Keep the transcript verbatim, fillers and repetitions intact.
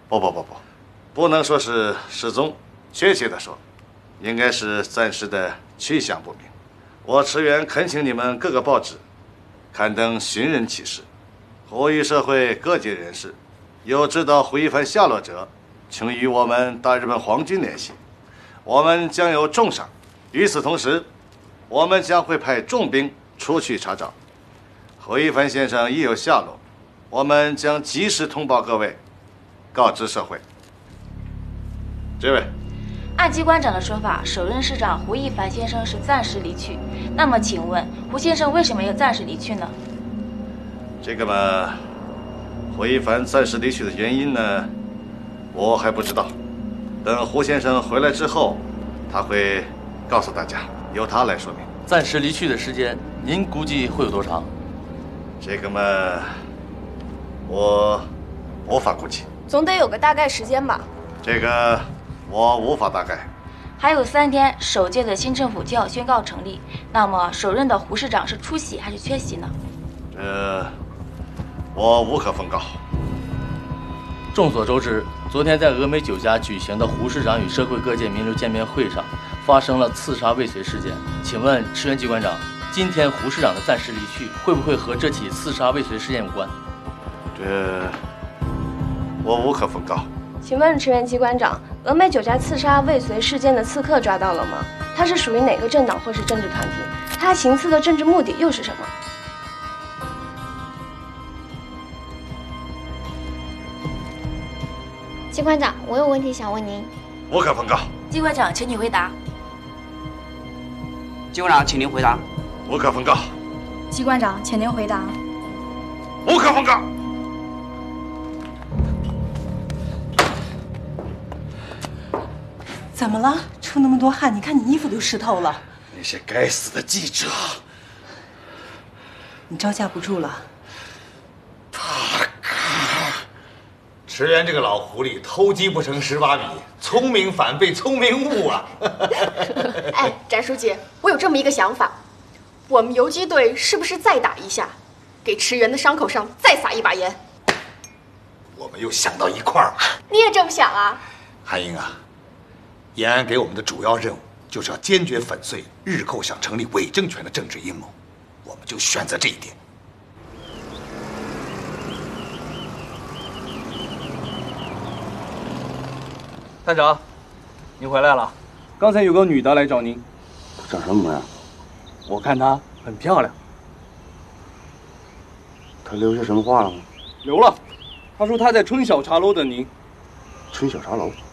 不不不不，不能说是失踪，确切的说，应该是暂时的去向不明。我驰援恳请你们各个报纸刊登寻人启事，呼吁社会各界人士有知道胡一帆下落者，请与我们大日本皇军联系，我们将有重赏。与此同时，我们将会派重兵出去查找。胡一帆先生一有下落，我们将及时通报各位，告知社会。这位， 按机关长的说法，首任市长胡一帆先生是暂时离去。那么，请问胡先生为什么要暂时离去呢？ 这个嘛，胡一帆暂时离去的原因呢，我还不知道。等胡先生回来之后，他会告诉大家，由他来说明。 暂时离去的时间，您估计会有多长？ 这个嘛，我无法估计。 总得有个大概时间吧？ 这个我无法大概。 还有三天，首届的新政府就要宣告成立。那么，首任的胡市长是出席还是缺席呢？ 这我无可奉告。 众所周知，昨天在峨眉酒家举行的胡市长与社会各界名流见面会上，发生了刺杀未遂事件。请问驰援机关长，今天胡市长的暂时离去，会不会和这起刺杀未遂事件有关？ 这我无可奉告。 请问驰援机关长，峨眉酒家刺杀未遂事件的刺客抓到了吗？他是属于哪个政党或是政治团体？他行刺的政治目的又是什么？ 机关长，我有问题想问您。 无可奉告。 机关长，请你回答。 机关长，请您回答。 无可奉告。 机关长，请您回答。 无可奉告。 怎么了？出那么多汗，你看你衣服都湿透了。 那些该死的记者， 你招架不住了。 驰援这个老狐狸，偷鸡不成蚀把米，聪明反被聪明误啊！ 哎，展书记，我有这么一个想法，我们游击队是不是再打一下，给驰援的伤口上再撒一把盐？ 我们又想到一块儿了。 你也这么想啊？ 韩英啊，延安给我们的主要任务就是要坚决粉碎日寇想成立伪政权的政治阴谋，我们就选择这一点。 探长，您回来了。刚才有个女的来找您。 她长什么模样？ 我看她很漂亮。 她留下什么话了吗？ 留了。她说她在春晓茶楼等您。 春晓茶楼？